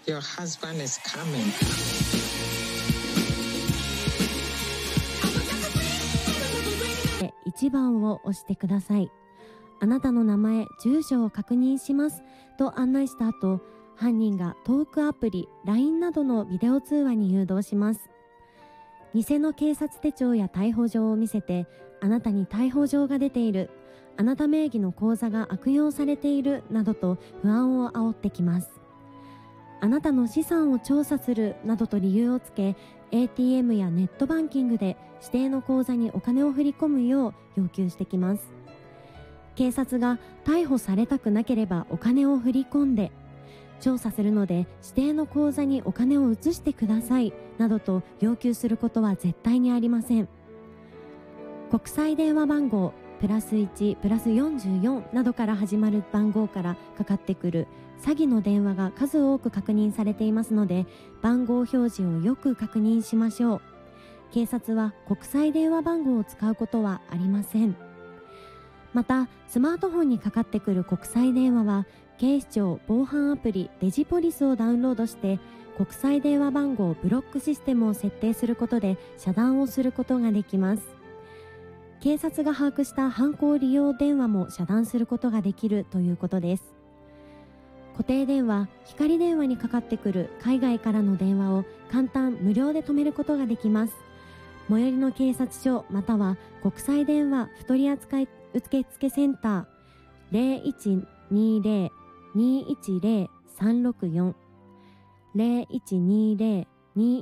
Your husband is coming. 1番を押してください。あなたの名前、住所を確認しますと案内した後、犯人がトークアプリ、LINE などのビデオ通話に誘導します。偽の警察手帳や逮捕状を見せて、あなたに逮捕状が出ている、あなた名義の口座が悪用されているなどと不安を煽ってきます。あなたの資産を調査するなどと理由をつけ、ATM やネットバンキングで指定の口座にお金を振り込むよう要求してきます。警察が逮捕されたくなければお金を振り込んで、調査するので指定の口座にお金を移してくださいなどと要求することは絶対にありません。国際電話番号+1、+44などから始まる番号からかかってくる詐欺の電話が数多く確認されていますので、番号表示をよく確認しましょう。警察は国際電話番号を使うことはありません。また、スマートフォンにかかってくる国際電話は、警視庁防犯アプリデジポリスをダウンロードして、国際電話番号ブロックシステムを設定することで遮断をすることができます。警察が把握した犯行利用電話も遮断することができるということです。固定電話、光電話にかかってくる海外からの電話を簡単無料で止めることができます。最寄りの警察署または国際電話不取扱受付センター 0120-210-364 0120-210-364